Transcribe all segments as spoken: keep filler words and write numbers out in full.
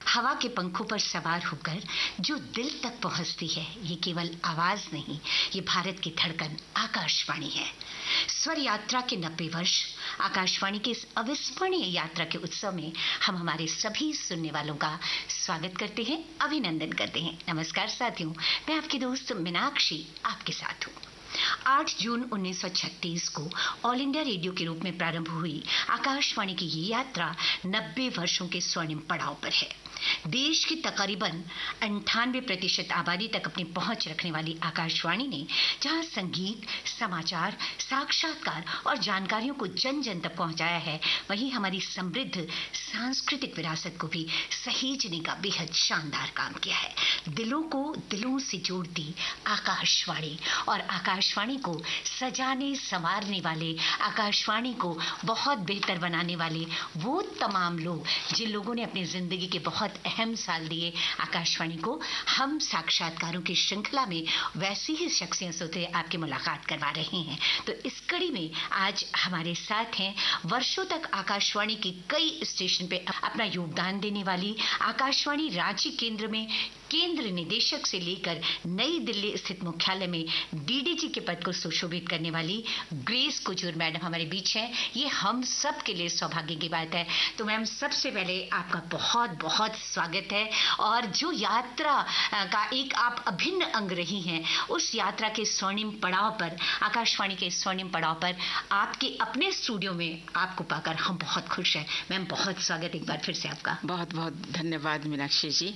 हवा के पंखों पर सवार होकर जो दिल तक पहुंचती है, ये केवल आवाज नहीं, ये भारत की धड़कन आकाशवाणी है। स्वर यात्रा के नब्बे वर्ष, आकाशवाणी के इस अविस्मरणीय यात्रा के उत्सव में हम हमारे सभी सुनने वालों का स्वागत करते हैं, अभिनंदन करते हैं। नमस्कार साथियों, मैं आपकी दोस्त मीनाक्षी आपके साथ हूँ। आठ जून उन्नीस सौ छत्तीस को ऑल इंडिया रेडियो के रूप में प्रारंभ हुई आकाशवाणी की ये यात्रा नब्बे वर्षों के स्वर्णिम पड़ाव पर है। देश की तकरीबन अंठानवे प्रतिशत आबादी तक अपनी पहुंच रखने वाली आकाशवाणी ने जहां संगीत, समाचार, साक्षात्कार और जानकारियों को जन जन तक पहुंचाया है, वहीं हमारी समृद्ध सांस्कृतिक विरासत को भी सहेजने का बेहद शानदार काम किया है। दिलों को दिलों से जोड़ती आकाशवाणी और आकाशवाणी को सजाने संवारने वाले, आकाशवाणी को बहुत बेहतर बनाने वाले वो तमाम लोग जिन लोगों ने अपनी जिंदगी के बहुत अहम साल दिए आकाशवाणी को, हम साक्षात्कारों की श्रृंखला में वैसी ही शख्सियतों से आपकी मुलाकात करवा रहे हैं। तो इस कड़ी में आज हमारे साथ हैं वर्षों तक आकाशवाणी की कई स्टेशन पे अपना योगदान देने वाली, आकाशवाणी रांची केंद्र में केंद्र निदेशक से लेकर नई दिल्ली स्थित मुख्यालय में डीडीजी के पद को सुशोभित करने वाली ग्रेस कुजूर मैडम हमारे बीच हैं। ये हम सब के लिए सौभाग्य की बात है। तो मैम, सबसे पहले आपका बहुत बहुत स्वागत है। और जो यात्रा का एक आप अभिन्न अंग रही हैं, उस यात्रा के स्वर्णिम पड़ाव पर, आकाशवाणी के स्वर्णिम पड़ाव पर आपके अपने स्टूडियो में आपको पाकर हम बहुत खुश हैं। मैम, बहुत स्वागत एक बार फिर से आपका। बहुत बहुत धन्यवाद मीनाक्षी जी।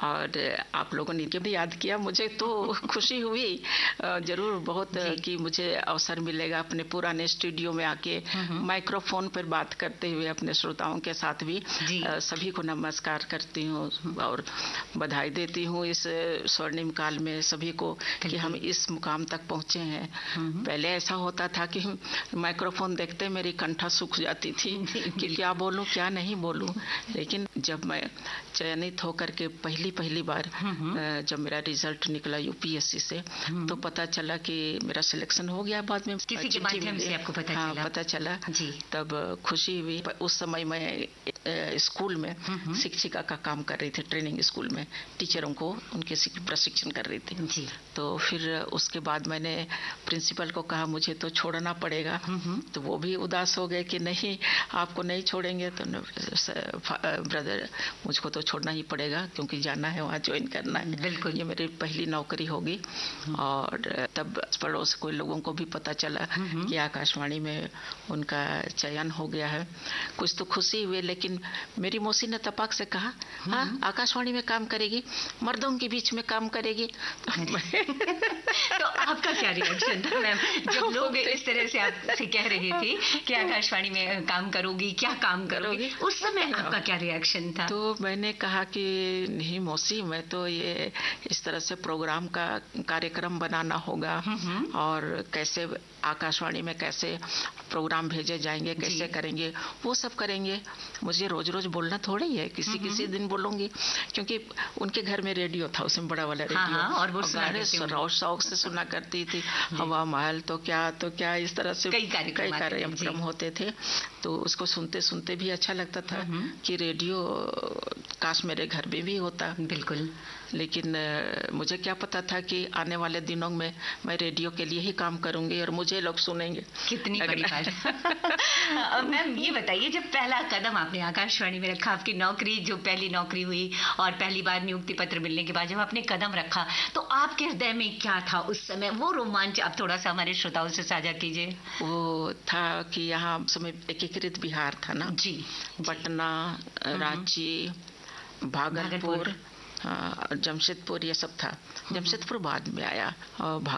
और आप लोगों ने भी याद किया, मुझे तो खुशी हुई जरूर बहुत कि मुझे अवसर मिलेगा अपने पुराने स्टूडियो में आके माइक्रोफोन पर बात करते हुए अपने श्रोताओं के साथ भी। सभी को नमस्कार करती हूँ और बधाई देती हूँ इस स्वर्णिम काल में सभी को कि हम इस मुकाम तक पहुँचे हैं। पहले ऐसा होता था कि माइक्रोफोन देखते मेरी कंठा सूख जाती थी कि क्या बोलूँ क्या नहीं बोलूँ। लेकिन जब मैं चयनित होकर के पहली पहली बार जब मेरा रिजल्ट निकला यूपीएससी से, तो पता चला कि मेरा सिलेक्शन हो गया। बाद में किसी के माध्यम से आपको पता हाँ, चला? पता चला जी। तब खुशी हुई। उस समय मैं स्कूल में शिक्षिका का काम कर रही थी, ट्रेनिंग स्कूल में टीचरों को उनके प्रशिक्षण कर रही थी जी। तो फिर उसके बाद मैंने प्रिंसिपल को कहा मुझे तो छोड़ना पड़ेगा, तो वो भी उदास हो गए कि नहीं आपको नहीं छोड़ेंगे। तो ब्रदर मुझको तो छोड़ना ही पड़ेगा क्योंकि जाना है वहाँ ज्वाइन करना है। बिल्कुल, ये मेरी पहली नौकरी होगी। और तब पड़ोस कोई लोगों को भी पता चला कि आकाशवाणी में उनका चयन हो गया है। कुछ तो खुशी हुई, लेकिन मेरी मौसी ने तपाक से कहा हाँ आकाशवाणी में काम करेगी, मर्दों के बीच में काम करेगी। तो आपका क्या रिएक्शन था मैम जब लोग इस तरह से आपसे कह रहे थे कि आकाशवाणी में काम करोगी, क्या काम करोगी, उस समय आपका क्या रिएक्शन था? तो मैंने कहा कि नहीं मौसी, मैं तो ये इस तरह से प्रोग्राम का कार्यक्रम बनाना होगा और कैसे आकाशवाणी में कैसे प्रोग्राम भेजे जाएंगे, कैसे करेंगे, वो सब करेंगे। मुझे रोज रोज बोलना थोड़ा ही है, किसी किसी दिन बोलूंगी, क्योंकि उनके घर में रेडियो था, उसमें बड़ा वाला रेडियो। हाँ, हाँ, और वो रोज शौक से सुना करती थी। हवा महल तो क्या तो क्या इस तरह से कई कार्यक्रम होते थे। तो उसको सुनते सुनते भी अच्छा लगता था कि रेडियो काश मेरे घर में भी होता। बिल्कुल, लेकिन मुझे क्या पता था कि आने वाले दिनों में मैं रेडियो के लिए ही काम करूंगी और मुझे लोग सुनेंगे। कितनी बड़ी बात। मैम ये बताइए, जब पहला कदम आपने आकाशवाणी में रखा, आपकी नौकरी जो पहली नौकरी हुई और पहली बार नियुक्ति पत्र मिलने के बाद जब आपने कदम रखा, तो आपके हृदय में क्या था उस समय, वो रोमांच आप थोड़ा सा हमारे श्रोताओं से साझा कीजिए। वो था कि यहाँ समय एकीकृत बिहार था ना जी, पटना, रांची, भागलपुर, जमशेदपुर, ये सब था। जमशेदपुर बाद में आया और